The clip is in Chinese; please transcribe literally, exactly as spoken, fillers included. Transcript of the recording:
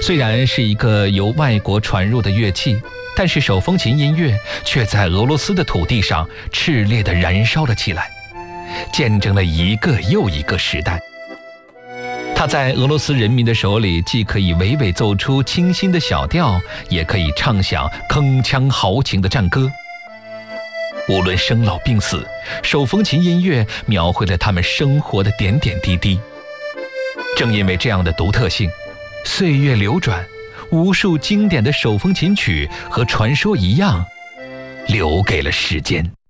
虽然是一个由外国传入的乐器，但是手风琴音乐却在俄罗斯的土地上炽烈地燃烧了起来，见证了一个又一个时代。它在俄罗斯人民的手里，既可以娓娓奏出清新的小调，也可以唱响铿锵豪情的战歌。无论生老病死，手风琴音乐描绘了他们生活的点点滴滴。正因为这样的独特性，岁月流转，无数经典的手风琴曲和传说一样，留给了世间。